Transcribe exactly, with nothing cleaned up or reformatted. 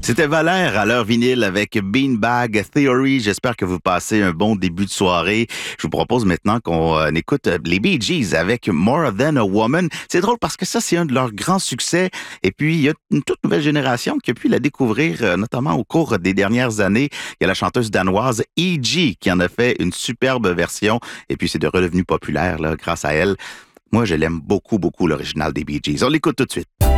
C'était Valère à l'heure vinyle avec Beanbag Theory. J'espère que vous passez un bon début de soirée. Je vous propose maintenant qu'on euh, écoute les Bee Gees avec More Than a Woman. C'est drôle parce que ça, c'est un de leurs grands succès. Et puis, il y a une toute nouvelle génération qui a pu la découvrir, euh, notamment au cours des dernières années. Il y a la chanteuse danoise E G qui en a fait une superbe version. Et puis, c'est de redevenu populaire là, grâce à elle. Moi, je l'aime beaucoup, beaucoup, l'original des Bee Gees. On l'écoute tout de suite.